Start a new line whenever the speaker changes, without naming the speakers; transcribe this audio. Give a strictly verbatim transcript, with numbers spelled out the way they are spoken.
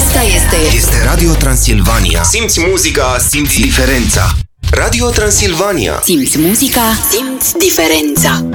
Asta este
Este Radio Transilvania.
Simți muzica, simți
Diferența.
Radio Transilvania.
Simți muzica, simți diferența.